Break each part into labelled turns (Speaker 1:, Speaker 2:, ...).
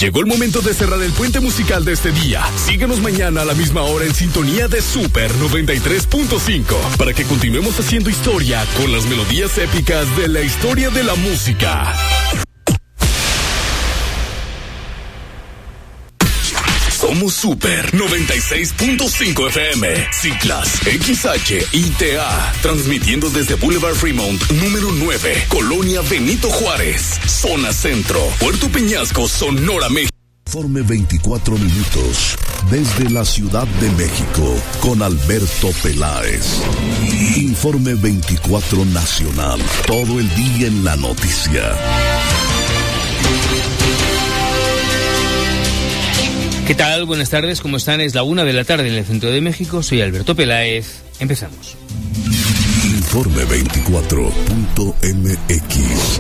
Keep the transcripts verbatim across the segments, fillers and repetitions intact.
Speaker 1: Llegó el momento de cerrar el puente musical de este día. Síguenos mañana a la misma hora en sintonía de Super noventa y tres punto cinco para que continuemos haciendo historia con las melodías épicas de la historia de la música. Somos Super noventa y seis punto cinco F M, Ciclas, X H I T A, transmitiendo desde Boulevard Fremont, número nueve, Colonia Benito Juárez, Zona Centro, Puerto Peñasco, Sonora, México.
Speaker 2: Informe veinticuatro minutos, desde la Ciudad de México, con Alberto Peláez. Informe veinticuatro Nacional, todo el día en la noticia.
Speaker 3: ¿Qué tal? Buenas tardes, ¿cómo están? Es la una de la tarde en el centro de México. Soy Alberto Peláez. Empezamos.
Speaker 2: Informe veinticuatro punto M X.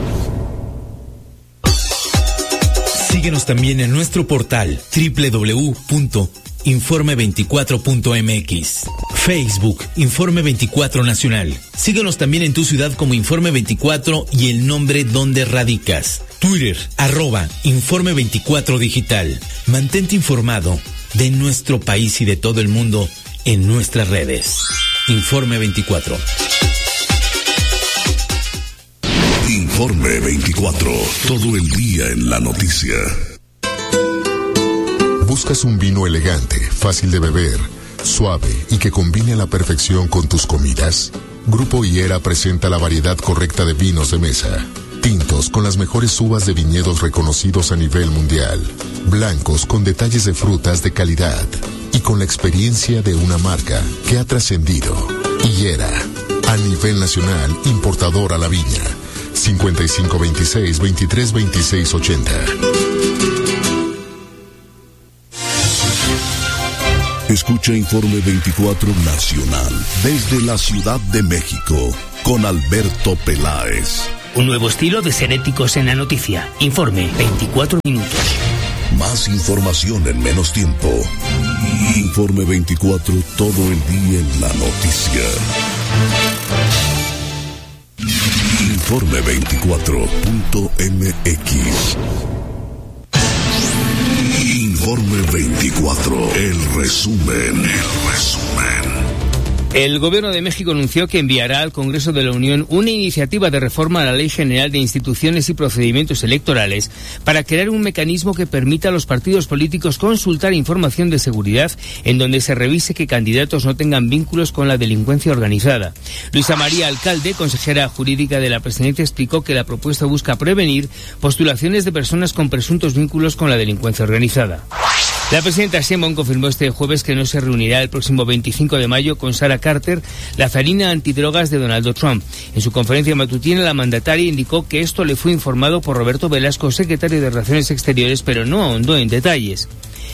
Speaker 4: Síguenos también en nuestro portal doble u doble u doble u punto informe veinticuatro punto M X. Facebook, Informe veinticuatro Nacional. Síguenos también en tu ciudad como Informe veinticuatro y el nombre donde radicas. Twitter, arroba Informe veinticuatro Digital. Mantente informado de nuestro país y de todo el mundo en nuestras redes. Informe veinticuatro.
Speaker 2: Informe veinticuatro, todo el día en la noticia.
Speaker 5: ¿Buscas un vino elegante, fácil de beber, suave y que combine a la perfección con tus comidas? Grupo Higuera presenta la variedad correcta de vinos de mesa. Tintos con las mejores uvas de viñedos reconocidos a nivel mundial. Blancos con detalles de frutas de calidad. Y con la experiencia de una marca que ha trascendido. Higuera, a nivel nacional, importador a la viña. cincuenta y cinco veintiséis, veintitrés veintiséis ochenta.
Speaker 2: Escucha Informe veinticuatro Nacional, desde la Ciudad de México, con Alberto Peláez.
Speaker 3: Un nuevo estilo de ser éticos en la noticia. Informe veinticuatro minutos.
Speaker 2: Más información en menos tiempo. Informe veinticuatro, todo el día en la noticia. Informe veinticuatro punto M X. Informe veinticuatro, el resumen, el resumen.
Speaker 3: El Gobierno de México anunció que enviará al Congreso de la Unión una iniciativa de reforma a la Ley General de Instituciones y Procedimientos Electorales para crear un mecanismo que permita a los partidos políticos consultar información de seguridad en donde se revise que candidatos no tengan vínculos con la delincuencia organizada. Luisa María Alcalde, consejera jurídica de la Presidencia, explicó que la propuesta busca prevenir postulaciones de personas con presuntos vínculos con la delincuencia organizada. La presidenta Sheinbaum confirmó este jueves que no se reunirá el próximo veinticinco de mayo con Sarah Carter, la zarina antidrogas de Donald Trump. En su conferencia matutina, la mandataria indicó que esto le fue informado por Roberto Velasco, secretario de Relaciones Exteriores, pero no ahondó en detalles.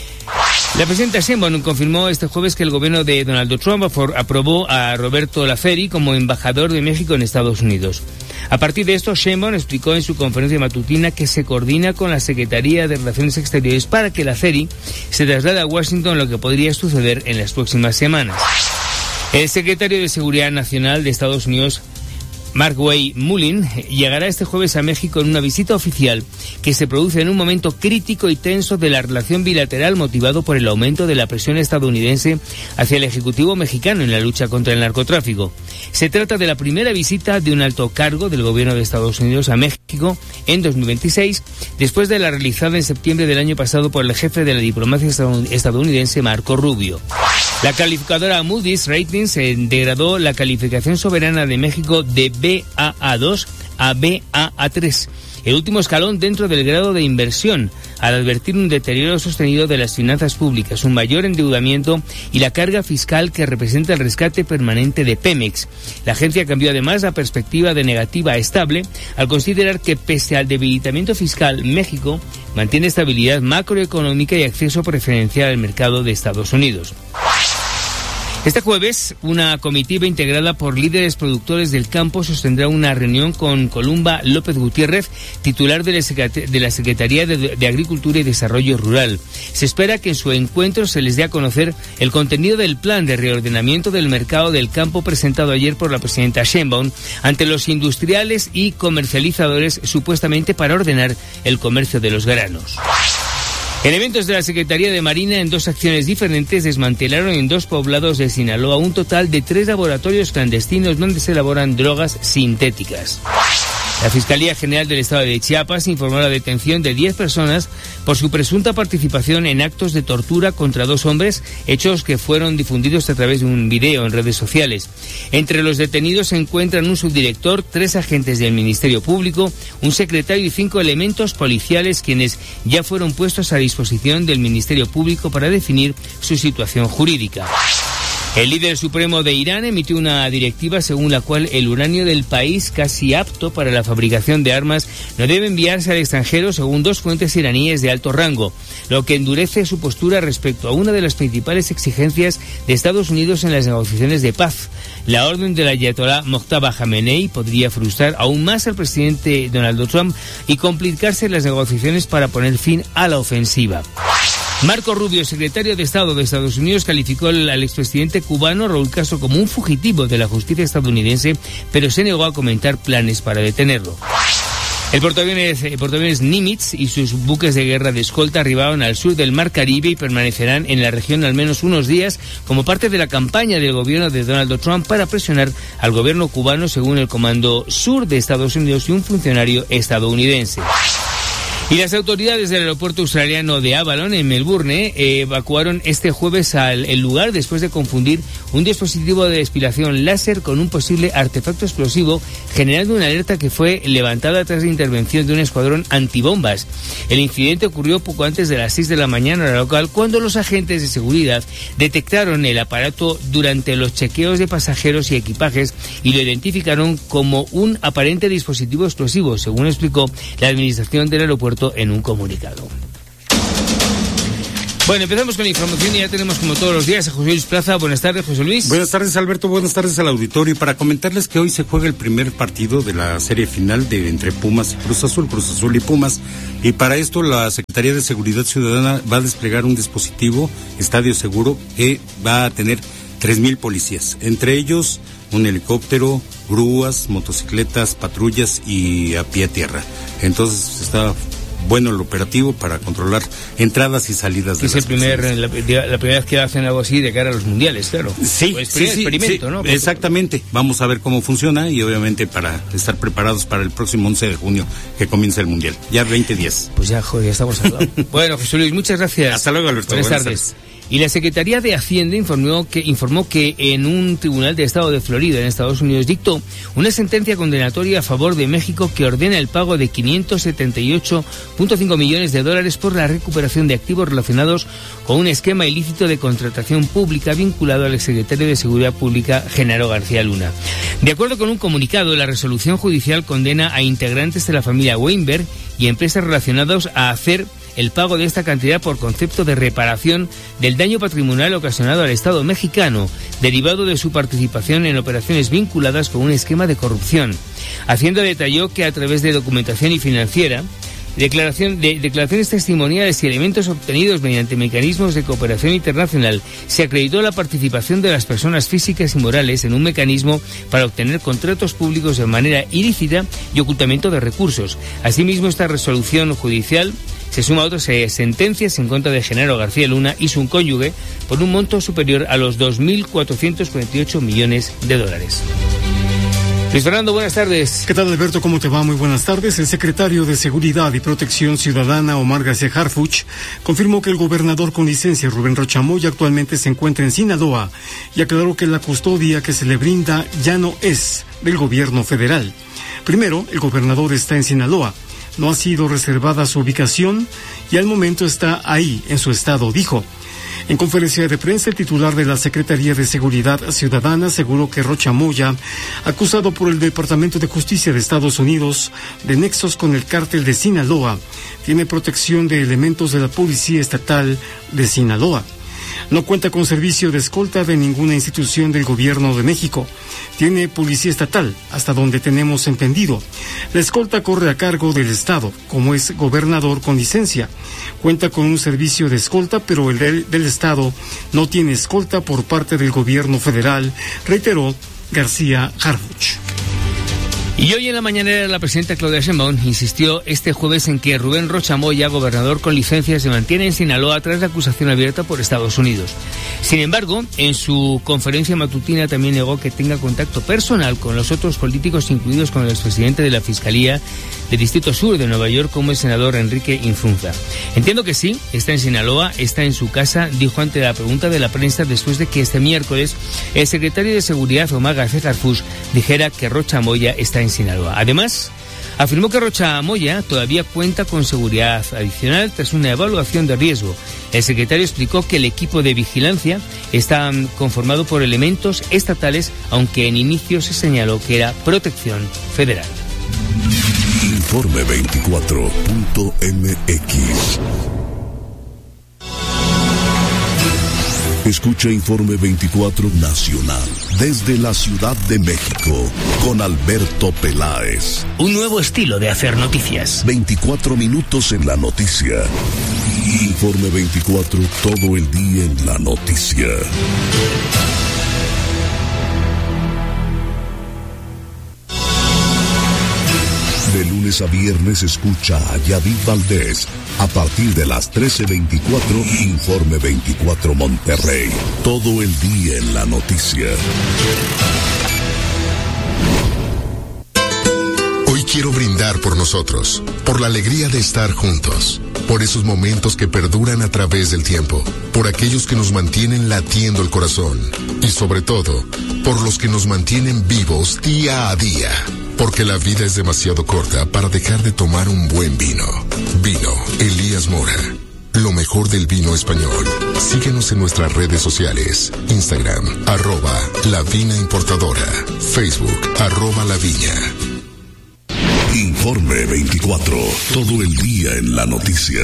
Speaker 3: La presidenta Sheinbaum confirmó este jueves que el gobierno de Donald Trump aprobó a Roberto Laferi como embajador de México en Estados Unidos. A partir de esto, Sheinbaum explicó en su conferencia matutina que se coordina con la Secretaría de Relaciones Exteriores para que Laferi se traslade a Washington, lo que podría suceder en las próximas semanas. El secretario de Seguridad Nacional de Estados Unidos, Markway Mullin, llegará este jueves a México en una visita oficial que se produce en un momento crítico y tenso de la relación bilateral motivado por el aumento de la presión estadounidense hacia el Ejecutivo mexicano en la lucha contra el narcotráfico. Se trata de la primera visita de un alto cargo del gobierno de Estados Unidos a México en dos mil veintiséis, después de la realizada en septiembre del año pasado por el jefe de la diplomacia estadounidense, Marco Rubio. La calificadora Moody's Ratings degradó la calificación soberana de México de B A A dos a B A A tres, el último escalón dentro del grado de inversión, al advertir un deterioro sostenido de las finanzas públicas, un mayor endeudamiento y la carga fiscal que representa el rescate permanente de Pemex. La agencia cambió además la perspectiva de negativa a estable al considerar que pese al debilitamiento fiscal, México mantiene estabilidad macroeconómica y acceso preferencial al mercado de Estados Unidos. Este jueves, una comitiva integrada por líderes productores del campo sostendrá una reunión con Columba López Gutiérrez, titular de la Secretaría de Agricultura y Desarrollo Rural. Se espera que en su encuentro se les dé a conocer el contenido del plan de reordenamiento del mercado del campo presentado ayer por la presidenta Sheinbaum ante los industriales y comercializadores, supuestamente para ordenar el comercio de los granos. Elementos de la Secretaría de Marina en dos acciones diferentes desmantelaron en dos poblados de Sinaloa un total de tres laboratorios clandestinos donde se elaboran drogas sintéticas. La Fiscalía General del Estado de Chiapas informó la detención de diez personas por su presunta participación en actos de tortura contra dos hombres, hechos que fueron difundidos a través de un video en redes sociales. Entre los detenidos se encuentran un subdirector, tres agentes del Ministerio Público, un secretario y cinco elementos policiales, quienes ya fueron puestos a disposición del Ministerio Público para definir su situación jurídica. El líder supremo de Irán emitió una directiva según la cual el uranio del país, casi apto para la fabricación de armas, no debe enviarse al extranjero, según dos fuentes iraníes de alto rango, lo que endurece su postura respecto a una de las principales exigencias de Estados Unidos en las negociaciones de paz. La orden del ayatolá Mojtaba Khamenei podría frustrar aún más al presidente Donald Trump y complicarse las negociaciones para poner fin a la ofensiva. Marco Rubio, secretario de Estado de Estados Unidos, calificó al expresidente cubano Raúl Castro como un fugitivo de la justicia estadounidense, pero se negó a comentar planes para detenerlo. El portaaviones, el portaaviones Nimitz y sus buques de guerra de escolta arribaron al sur del Mar Caribe y permanecerán en la región al menos unos días como parte de la campaña del gobierno de Donald Trump para presionar al gobierno cubano, según el Comando Sur de Estados Unidos y un funcionario estadounidense. Y las autoridades del aeropuerto australiano de Avalon, en Melbourne, eh, evacuaron este jueves al el lugar después de confundir un dispositivo de despilación láser con un posible artefacto explosivo, generando una alerta que fue levantada tras la intervención de un escuadrón antibombas. El incidente ocurrió poco antes de las seis de la mañana hora local, cuando los agentes de seguridad detectaron el aparato durante los chequeos de pasajeros y equipajes y lo identificaron como un aparente dispositivo explosivo, según explicó la administración del aeropuerto en un comunicado. Bueno, empezamos con la información y ya tenemos, como todos los días, a José Luis Plaza. Buenas tardes, José Luis.
Speaker 6: Buenas tardes, Alberto. Buenas tardes al auditorio. Y para comentarles que hoy se juega el primer partido de la serie final de entre Pumas y Cruz Azul, Cruz Azul y Pumas. Y para esto la Secretaría de Seguridad Ciudadana va a desplegar un dispositivo, Estadio Seguro, que va a tener tres mil policías. Entre ellos, un helicóptero, grúas, motocicletas, patrullas y a pie a tierra. Entonces está bueno el operativo para controlar entradas y salidas de
Speaker 3: es
Speaker 6: las
Speaker 3: el primer la, la primera vez que hacen algo así de cara a los mundiales, claro.
Speaker 6: Sí,
Speaker 3: pues
Speaker 6: sí, sí,
Speaker 3: experimento,
Speaker 6: sí,
Speaker 3: ¿no?
Speaker 6: Exactamente. Vamos a ver cómo funciona y obviamente para estar preparados para el próximo once de junio que comienza el mundial. Ya veinte diez.
Speaker 3: Pues ya, joder, ya estamos al lado. Bueno, José Luis, muchas gracias.
Speaker 6: Hasta luego, Alberto.
Speaker 3: Buenas, Buenas tardes. tardes. Y la Secretaría de Hacienda informó que, informó que en un tribunal de Estado de Florida, en Estados Unidos, dictó una sentencia condenatoria a favor de México que ordena el pago de quinientos setenta y ocho punto cinco millones de dólares por la recuperación de activos relacionados con un esquema ilícito de contratación pública vinculado al exsecretario de Seguridad Pública, Genaro García Luna. De acuerdo con un comunicado, la resolución judicial condena a integrantes de la familia Weinberg y empresas relacionadas a hacer el pago de esta cantidad por concepto de reparación del daño patrimonial ocasionado al Estado mexicano, derivado de su participación en operaciones vinculadas con un esquema de corrupción. Hacienda detalló que a través de documentación y financiera, declaración de declaraciones testimoniales y elementos obtenidos mediante mecanismos de cooperación internacional, se acreditó la participación de las personas físicas y morales en un mecanismo para obtener contratos públicos de manera ilícita y ocultamiento de recursos. Asimismo, esta resolución judicial se suma a otras eh, sentencias en contra de Genaro García Luna y su cónyuge por un monto superior a los dos mil cuatrocientos cuarenta y ocho millones de dólares. Luis Fernando, buenas tardes.
Speaker 7: ¿Qué tal, Alberto? ¿Cómo te va? Muy buenas tardes. El secretario de Seguridad y Protección Ciudadana, Omar García Harfuch, confirmó que el gobernador con licencia, Rubén Rocha Moya, actualmente se encuentra en Sinaloa y aclaró que la custodia que se le brinda ya no es del gobierno federal. Primero, el gobernador está en Sinaloa. No ha sido reservada su ubicación y al momento está ahí, en su estado, dijo. En conferencia de prensa, el titular de la Secretaría de Seguridad Ciudadana aseguró que Rocha Moya, acusado por el Departamento de Justicia de Estados Unidos de nexos con el cártel de Sinaloa, tiene protección de elementos de la Policía Estatal de Sinaloa. No cuenta con servicio de escolta de ninguna institución del Gobierno de México. Tiene policía estatal, hasta donde tenemos entendido. La escolta corre a cargo del Estado, como es gobernador con licencia. Cuenta con un servicio de escolta, pero el del, del Estado no tiene escolta por parte del Gobierno federal, reiteró García Harfuch.
Speaker 3: Y hoy en la mañanera la presidenta Claudia Sheinbaum insistió este jueves en que Rubén Rocha Moya, gobernador con licencia, se mantiene en Sinaloa tras la acusación abierta por Estados Unidos. Sin embargo, en su conferencia matutina también negó que tenga contacto personal con los otros políticos, incluidos con el expresidente de la Fiscalía del Distrito Sur de Nueva York, como el senador Enrique Insunza. Entiendo que sí, está en Sinaloa, está en su casa, dijo ante la pregunta de la prensa después de que este miércoles el secretario de Seguridad, Omar García Harfuch, dijera que Rocha Moya está en Sinaloa. Además, afirmó que Rocha Moya todavía cuenta con seguridad adicional tras una evaluación de riesgo. El secretario explicó que el equipo de vigilancia está conformado por elementos estatales, aunque en inicio se señaló que era protección federal.
Speaker 2: Informe veinticuatro punto m x. Escucha Informe veinticuatro Nacional desde la Ciudad de México con Alberto Peláez.
Speaker 3: Un nuevo estilo de hacer noticias.
Speaker 2: veinticuatro minutos en la noticia. Informe veinticuatro, todo el día en la noticia. De lunes a viernes escucha a Yadid Valdés a partir de las trece veinticuatro, Informe veinticuatro Monterrey. Todo el día en la noticia.
Speaker 5: Hoy quiero brindar por nosotros, por la alegría de estar juntos, por esos momentos que perduran a través del tiempo, por aquellos que nos mantienen latiendo el corazón y sobre todo, por los que nos mantienen vivos día a día. Porque la vida es demasiado corta para dejar de tomar un buen vino. Vino Elías Mora. Lo mejor del vino español. Síguenos en nuestras redes sociales. Instagram, arroba La Vina Importadora. Facebook, arroba La Viña.
Speaker 2: Informe veinticuatro. Todo el día en la noticia.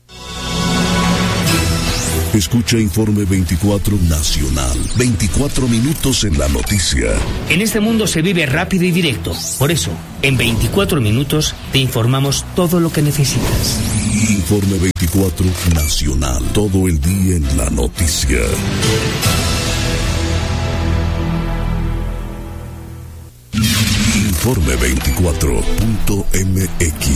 Speaker 2: Escucha Informe veinticuatro Nacional. veinticuatro minutos en la noticia.
Speaker 3: En este mundo se vive rápido y directo. Por eso, en veinticuatro minutos te informamos todo lo que necesitas.
Speaker 2: Informe veinticuatro Nacional. Todo el día en la noticia. Informe veinticuatro punto m x.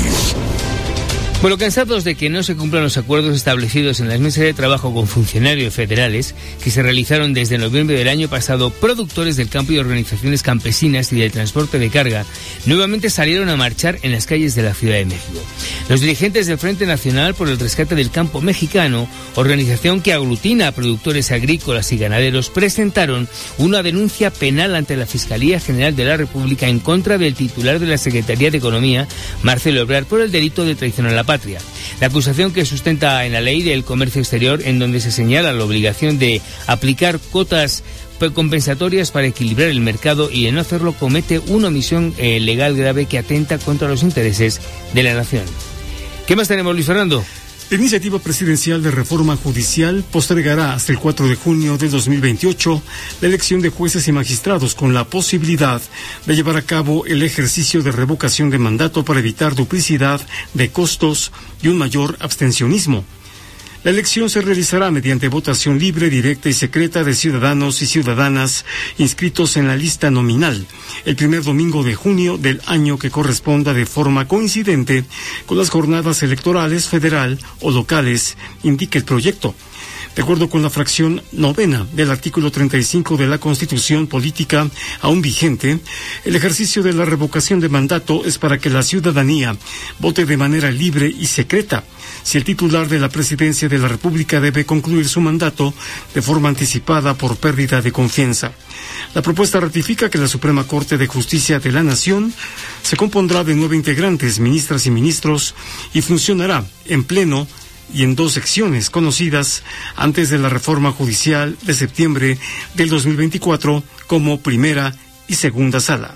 Speaker 3: Bueno, cansados de que no se cumplan los acuerdos establecidos en las mesas de trabajo con funcionarios federales que se realizaron desde noviembre del año pasado, productores del campo y organizaciones campesinas y del transporte de carga nuevamente salieron a marchar en las calles de la Ciudad de México. Los dirigentes del Frente Nacional por el Rescate del Campo Mexicano, organización que aglutina a productores agrícolas y ganaderos, presentaron una denuncia penal ante la Fiscalía General de la República en contra del titular de la Secretaría de Economía, Marcelo Ebrard, por el delito de traición a la patria. La acusación que sustenta en la ley del comercio exterior, en donde se señala la obligación de aplicar cuotas compensatorias para equilibrar el mercado y de no hacerlo, comete una omisión eh, legal grave que atenta contra los intereses de la nación. ¿Qué más tenemos, Luis Fernando?
Speaker 7: La iniciativa presidencial de reforma judicial postergará hasta el cuatro de junio de dos mil veintiocho la elección de jueces y magistrados, con la posibilidad de llevar a cabo el ejercicio de revocación de mandato para evitar duplicidad de costos y un mayor abstencionismo. La elección se realizará mediante votación libre, directa y secreta de ciudadanos y ciudadanas inscritos en la lista nominal, el primer domingo de junio del año que corresponda, de forma coincidente con las jornadas electorales federal o locales, indica el proyecto. De acuerdo con la fracción novena del artículo treinta y cinco de la Constitución Política aún vigente, el ejercicio de la revocación de mandato es para que la ciudadanía vote de manera libre y secreta. Si el titular de la presidencia de la República debe concluir su mandato de forma anticipada por pérdida de confianza. La propuesta ratifica que la Suprema Corte de Justicia de la Nación se compondrá de nueve integrantes, ministras y ministros, y funcionará en pleno y en dos secciones conocidas antes de la reforma judicial de septiembre del dos mil veinticuatro como primera y segunda sala.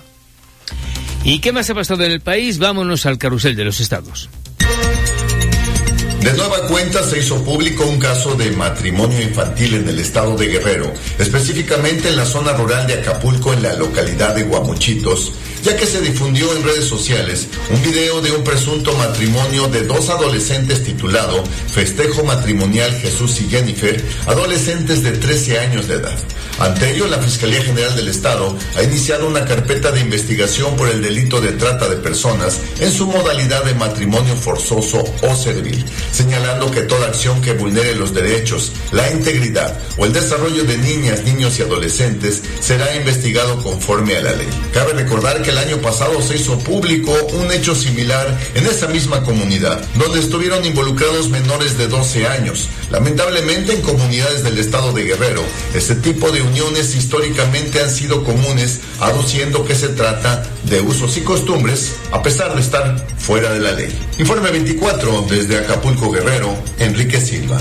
Speaker 3: ¿Y qué más ha pasado en el país? Vámonos al carrusel de los estados.
Speaker 8: De nueva cuenta se hizo público un caso de matrimonio infantil en el estado de Guerrero, específicamente en la zona rural de Acapulco, en la localidad de Guamuchitos. ya que se difundió en redes sociales un video de un presunto matrimonio de dos adolescentes titulado Festejo Matrimonial Jesús y Jennifer, adolescentes de trece años de edad. Ante ello, la Fiscalía General del Estado ha iniciado una carpeta de investigación por el delito de trata de personas en su modalidad de matrimonio forzoso o servil, señalando que toda acción que vulnere los derechos, la integridad o el desarrollo de niñas, niños y adolescentes será investigado conforme a la ley. Cabe recordar que el año pasado se hizo público un hecho similar en esa misma comunidad, donde estuvieron involucrados menores de doce años. Lamentablemente, en comunidades del estado de Guerrero, este tipo de uniones históricamente han sido comunes, aduciendo que se trata de usos y costumbres, a pesar de estar fuera de la ley. Informe veinticuatro, desde Acapulco, Guerrero, Enrique Silva.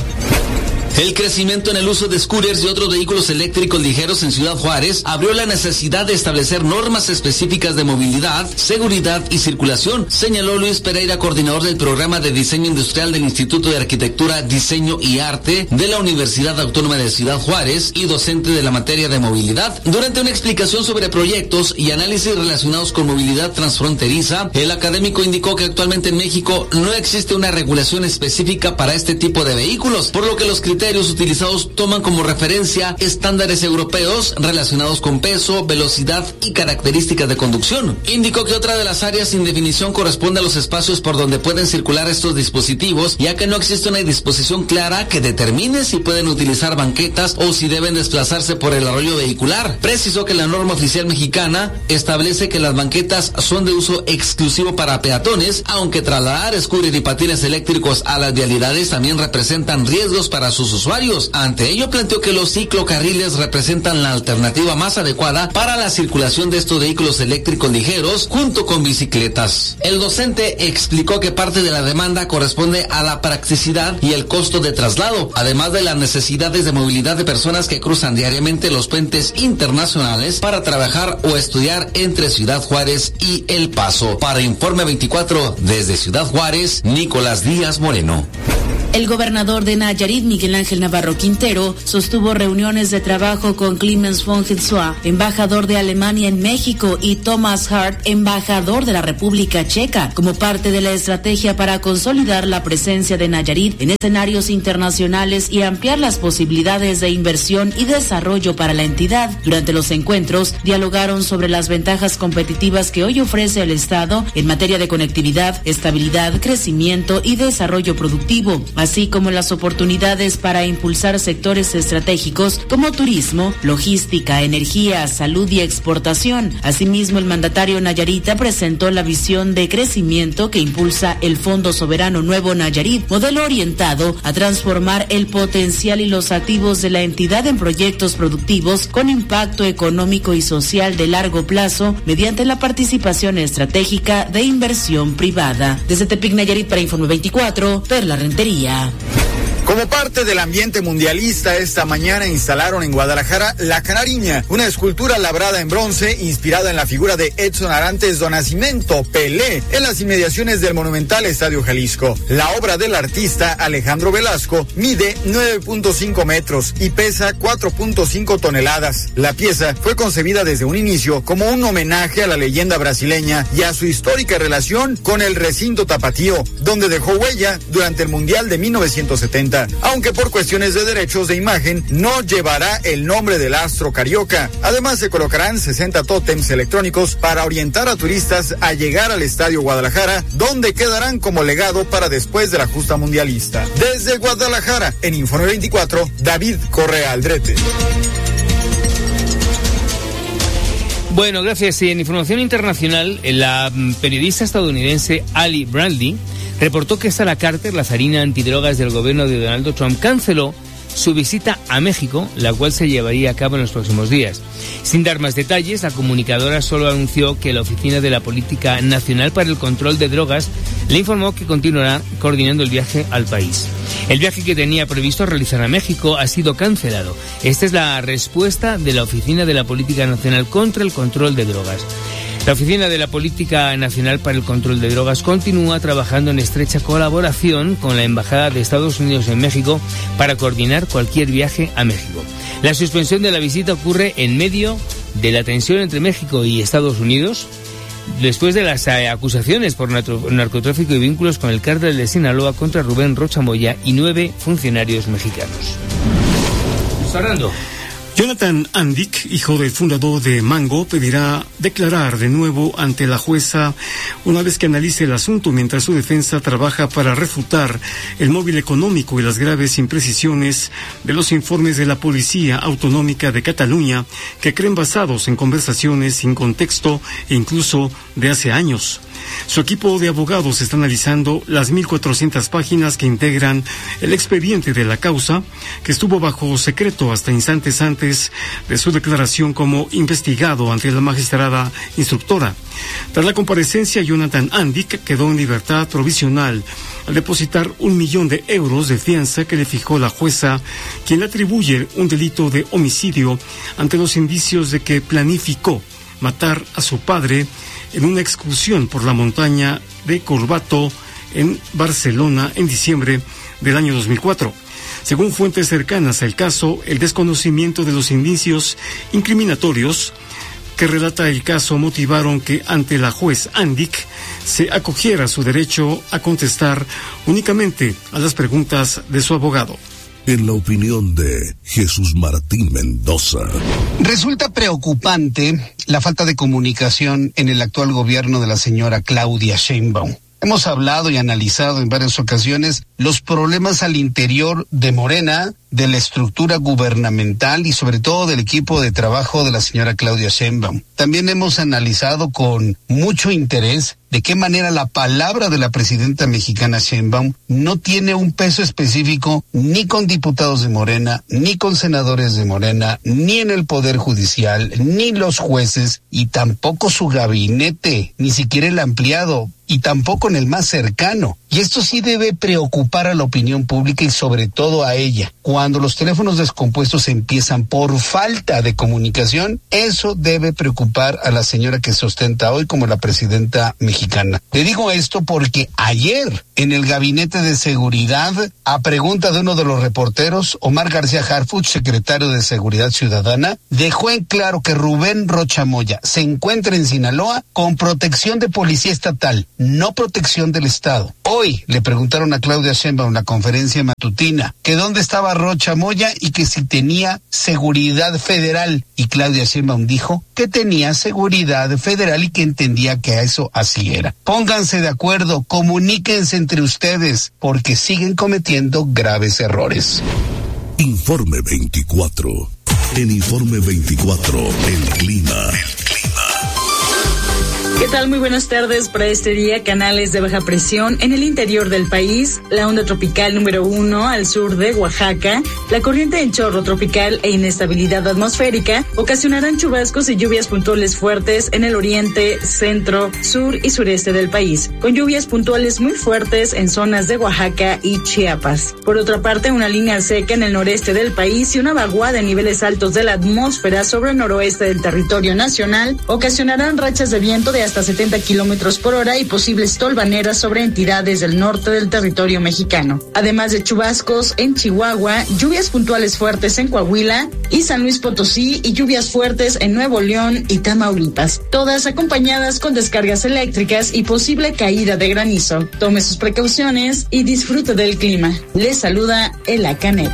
Speaker 9: El crecimiento en el uso de scooters y otros vehículos eléctricos ligeros en Ciudad Juárez abrió la necesidad de establecer normas específicas de movilidad, seguridad y circulación, señaló Luis Pereira, coordinador del programa de diseño industrial del Instituto de Arquitectura, Diseño y Arte de la Universidad Autónoma de Ciudad Juárez y docente de la materia de movilidad. Durante una explicación sobre proyectos y análisis relacionados con movilidad transfronteriza, el académico indicó que actualmente en México no existe una regulación específica para este tipo de vehículos, por lo que los criterios utilizados toman como referencia estándares europeos relacionados con peso, velocidad y características de conducción. Indicó que otra de las áreas sin definición corresponde a los espacios por donde pueden circular estos dispositivos, ya que no existe una disposición clara que determine si pueden utilizar banquetas o si deben desplazarse por el arroyo vehicular. Precisó que la norma oficial mexicana establece que las banquetas son de uso exclusivo para peatones, aunque trasladar scooter y patines eléctricos a las vialidades también representan riesgos para sus usuarios. Ante ello, planteó que los ciclocarriles representan la alternativa más adecuada para la circulación de estos vehículos eléctricos ligeros junto con bicicletas. El docente explicó que parte de la demanda corresponde a la practicidad y el costo de traslado, además de las necesidades de movilidad de personas que cruzan diariamente los puentes internacionales para trabajar o estudiar entre Ciudad Juárez y El Paso. Para Informe veinticuatro, desde Ciudad Juárez, Nicolás Díaz Moreno.
Speaker 10: El gobernador de Nayarit, Miguel Ángel Navarro Quintero, sostuvo reuniones de trabajo con Clemens von Hensua, embajador de Alemania en México, y Thomas Hart, embajador de la República Checa, como parte de la estrategia para consolidar la presencia de Nayarit en escenarios internacionales y ampliar las posibilidades de inversión y desarrollo para la entidad. Durante los encuentros, dialogaron sobre las ventajas competitivas que hoy ofrece el Estado en materia de conectividad, estabilidad, crecimiento y desarrollo productivo, así como las oportunidades para impulsar sectores estratégicos como turismo, logística, energía, salud y exportación. Asimismo, el mandatario nayarita presentó la visión de crecimiento que impulsa el Fondo Soberano Nuevo Nayarit, modelo orientado a transformar el potencial y los activos de la entidad en proyectos productivos con impacto económico y social de largo plazo mediante la participación estratégica de inversión privada. Desde Tepic, Nayarit, para Informe veinticuatro, Perla Rentería.
Speaker 11: Como parte del ambiente mundialista, esta mañana instalaron en Guadalajara La Canariña, una escultura labrada en bronce inspirada en la figura de Edson Arantes do Nascimento, Pelé, en las inmediaciones del monumental Estadio Jalisco. La obra del artista Alejandro Velasco mide nueve punto cinco metros y pesa cuatro punto cinco toneladas. La pieza fue concebida desde un inicio como un homenaje a la leyenda brasileña y a su histórica relación con el recinto tapatío, donde dejó huella durante el Mundial de mil novecientos setenta. Aunque por cuestiones de derechos de imagen no llevará el nombre del astro carioca. Además, se colocarán sesenta tótems electrónicos para orientar a turistas a llegar al Estadio Guadalajara, donde quedarán como legado para después de la justa mundialista. Desde Guadalajara, en Informe veinticuatro, David Correa Aldrete.
Speaker 3: Bueno, gracias. Y en información internacional, la periodista estadounidense Ali Bradley reportó que Sara Carter, la zarina antidrogas del gobierno de Donald Trump, canceló su visita a México, la cual se llevaría a cabo en los próximos días. Sin dar más detalles, la comunicadora solo anunció que la Oficina de la Política Nacional para el Control de Drogas le informó que continuará coordinando el viaje al país. El viaje que tenía previsto realizar a México ha sido cancelado. Esta es la respuesta de la Oficina de la Política Nacional contra el Control de Drogas. La Oficina de la Política Nacional para el Control de Drogas continúa trabajando en estrecha colaboración con la Embajada de Estados Unidos en México para coordinar cualquier viaje a México. La suspensión de la visita ocurre en medio de la tensión entre México y Estados Unidos después de las eh, acusaciones por narcotráfico y vínculos con el cártel de Sinaloa contra Rubén Rocha Moya y nueve funcionarios mexicanos. Fernando.
Speaker 7: Jonathan Andic, hijo del fundador de Mango, pedirá declarar de nuevo ante la jueza una vez que analice el asunto, mientras su defensa trabaja para refutar el móvil económico y las graves imprecisiones de los informes de la Policía Autonómica de Cataluña, que creen basados en conversaciones sin contexto e incluso de hace años. Su equipo de abogados está analizando las mil cuatrocientas páginas que integran el expediente de la causa, que estuvo bajo secreto hasta instantes antes de su declaración como investigado ante la magistrada instructora. Tras la comparecencia, Jonathan Andic quedó en libertad provisional al depositar un millón de euros de fianza que le fijó la jueza, quien le atribuye un delito de homicidio ante los indicios de que planificó matar a su padre en una excursión por la montaña de Corbato en Barcelona en diciembre del año dos mil cuatro. Según fuentes cercanas al caso, el desconocimiento de los indicios incriminatorios que relata el caso motivaron que ante la juez Andic se acogiera su derecho a contestar únicamente a las preguntas de su abogado.
Speaker 2: En la opinión de Jesús Martín Mendoza.
Speaker 12: Resulta preocupante la falta de comunicación en el actual gobierno de la señora Claudia Sheinbaum. Hemos hablado y analizado en varias ocasiones los problemas al interior de Morena, de la estructura gubernamental y sobre todo del equipo de trabajo de la señora Claudia Sheinbaum. También hemos analizado con mucho interés de qué manera la palabra de la presidenta mexicana Sheinbaum no tiene un peso específico ni con diputados de Morena, ni con senadores de Morena, ni en el Poder Judicial, ni los jueces, y tampoco su gabinete, ni siquiera el ampliado, y tampoco en el más cercano. Y esto sí debe preocupar a la opinión pública y sobre todo a ella. Cuando los teléfonos descompuestos empiezan por falta de comunicación, eso debe preocupar a la señora que se ostenta hoy como la presidenta mexicana. Le digo esto porque ayer en el Gabinete de Seguridad, a pregunta de uno de los reporteros, Omar García Harfuch, secretario de Seguridad Ciudadana, dejó en claro que Rubén Rocha Moya se encuentra en Sinaloa con protección de policía estatal, no protección del Estado. Hoy le preguntaron a Claudia Sheinbaum en la conferencia matutina que dónde estaba Rocha Moya y que si tenía seguridad federal. Y Claudia Sheinbaum dijo que tenía seguridad federal y que entendía que eso así era. Pónganse de acuerdo, comuníquense entre ustedes, porque siguen cometiendo graves errores.
Speaker 2: Informe veinticuatro. En Informe veinticuatro, el clima. El clima.
Speaker 13: ¿Qué tal? Muy buenas tardes. Para este día, canales de baja presión en el interior del país, la onda tropical número uno al sur de Oaxaca, la corriente en chorro tropical e inestabilidad atmosférica ocasionarán chubascos y lluvias puntuales fuertes en el oriente, centro, sur y sureste del país, con lluvias puntuales muy fuertes en zonas de Oaxaca y Chiapas. Por otra parte, una línea seca en el noreste del país y una vaguada en niveles altos de la atmósfera sobre el noroeste del territorio nacional ocasionarán rachas de viento de hasta setenta kilómetros por hora y posibles tolvaneras sobre entidades del norte del territorio mexicano. Además de chubascos en Chihuahua, lluvias puntuales fuertes en Coahuila y San Luis Potosí y lluvias fuertes en Nuevo León y Tamaulipas, todas acompañadas con descargas eléctricas y posible caída de granizo. Tome sus precauciones y disfrute del clima. Les saluda Ela Canet.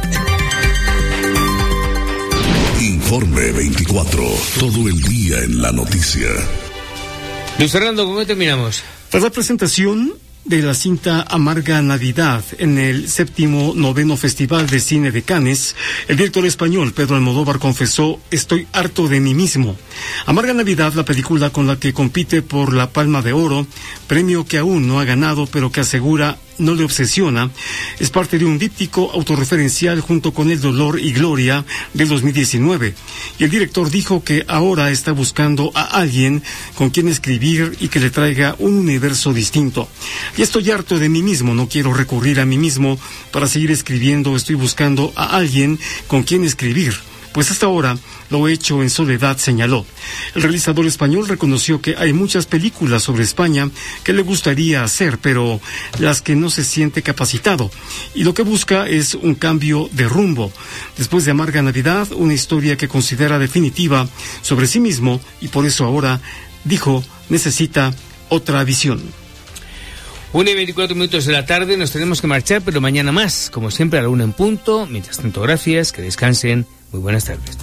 Speaker 2: Informe veinticuatro, todo el día en la noticia.
Speaker 3: Luis Fernando, ¿cómo terminamos?
Speaker 7: Tras la presentación de la cinta Amarga Navidad en el séptimo noveno Festival de Cine de Cannes, el director español Pedro Almodóvar confesó: estoy harto de mí mismo. Amarga Navidad, la película con la que compite por la Palma de Oro, premio que aún no ha ganado pero que asegura no le obsesiona, es parte de un díptico autorreferencial junto con El dolor y gloria del dos mil diecinueve. Y el director dijo que ahora está buscando a alguien con quien escribir y que le traiga un universo distinto. Y estoy harto de mí mismo, no quiero recurrir a mí mismo para seguir escribiendo, estoy buscando a alguien con quien escribir. Pues hasta ahora lo he hecho en soledad, señaló. El realizador español reconoció que hay muchas películas sobre España que le gustaría hacer, pero las que no se siente capacitado. Y lo que busca es un cambio de rumbo. Después de Amarga Navidad, una historia que considera definitiva sobre sí mismo y por eso ahora dijo, necesita otra visión.
Speaker 3: una y veinticuatro minutos de la tarde, nos tenemos que marchar, pero mañana más, como siempre a la una en punto. Mientras tanto, gracias, que descansen, muy buenas tardes.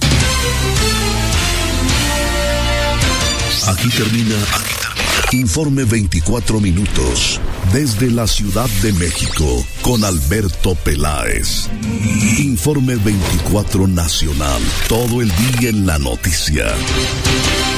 Speaker 2: Aquí termina, aquí termina. Informe veinticuatro minutos, desde la Ciudad de México, con Alberto Peláez. Informe veinticuatro Nacional, todo el día en la noticia.